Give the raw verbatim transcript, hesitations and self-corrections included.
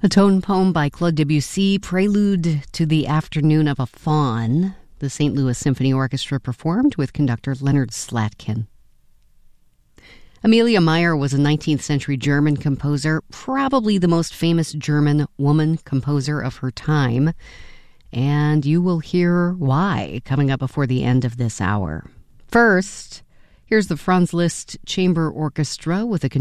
A tone poem by Claude Debussy, prelude to the Afternoon of a Faun. The Saint Louis Symphony Orchestra performed with conductor Leonard Slatkin. Amelia Meyer was a nineteenth century German composer, probably the most famous German woman composer of her time. And you will hear why coming up before the end of this hour. First, here's the Franz Liszt Chamber Orchestra with a